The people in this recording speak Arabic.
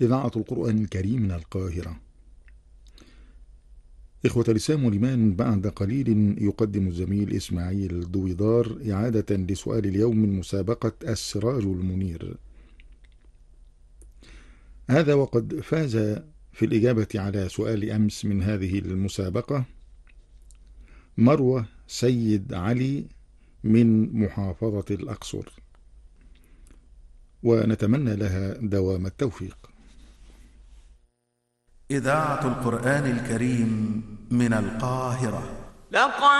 إذاعة القرآن الكريم من القاهرة. إخوة الإسلام والإيمان، بعد قليل يقدم الزميل إسماعيل دويدار إعادة لسؤال اليوم من مسابقة السراج المنير. هذا وقد فاز في الإجابة على سؤال أمس من هذه المسابقة مروة سيد علي من محافظة الأقصر، ونتمنى لها دوام التوفيق. إذاعة القرآن الكريم من القاهرة. لقد